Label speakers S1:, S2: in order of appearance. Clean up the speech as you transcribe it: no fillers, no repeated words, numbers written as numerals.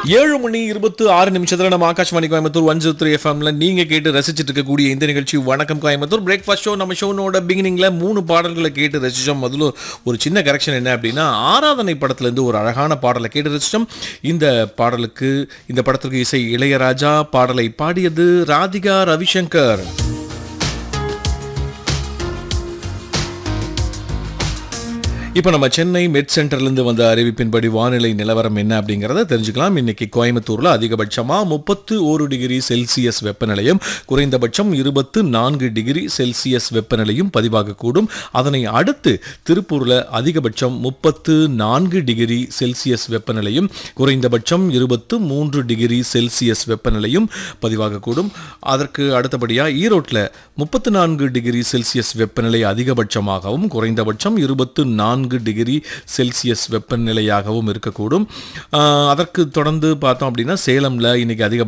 S1: 7 மணி 26 நம்ம ஆகாஷ்வாணி கோயம்புத்தூர் 103 எஃப்எம்ல நீங்க கேட்டு ரசிச்சிட்டு இருக்கக்கூடிய இந்த நிகழ்ச்சி வணக்கம் கோயம்புத்தூர் பிரேக்ஃபாஸ்ட் ஷோ. நம்ம ஷோனோட பிகினிங்ல 3 பாடல்களை கேட்டு ரசிச்சோம். முதல்ல ஒரு சின்ன கரெக்ஷன் என்ன அப்படின்னா, ஆராதனை படத்துல இருந்து ஒரு அழகான பாடலை கேட்டு ரசிச்சோம். இந்த படத்திற்கு இசை இளையராஜா, பாடலை பாடியது ராதிகா ரவிசங்கர். இப்போ நம்ம சென்னை மெட் சென்டர்லேருந்து வந்த அறிவிப்பின்படி வானிலை நிலவரம் என்ன அப்படிங்கிறத தெரிஞ்சுக்கலாம். இன்னைக்கு கோயம்புத்தூரில் அதிகபட்சமாக 31 டிகிரி செல்சியஸ் வெப்பநிலையும் குறைந்தபட்சம் 24 டிகிரி செல்சியஸ் வெப்பநிலையும் பதிவாகக்கூடும். அதனை அடுத்து திருப்பூரில் அதிகபட்சம் 34 டிகிரி செல்சியஸ் வெப்பநிலையும் குறைந்தபட்சம் 23 டிகிரி செல்சியஸ் வெப்பநிலையும் பதிவாகக்கூடும். அதற்கு அடுத்தபடியாக ஈரோட்டில் 34 டிகிரி செல்சியஸ் வெப்பநிலை அதிகபட்சமாகவும் குறைந்தபட்சம் 24 டிகிரி செல்சியஸ் வெப்பநிலையாகவும் இருக்கக்கூடும். அதற்கு தொடர்ந்து பார்த்தோம் அப்படின்னா சேலம்ல இன்னைக்கு அதிக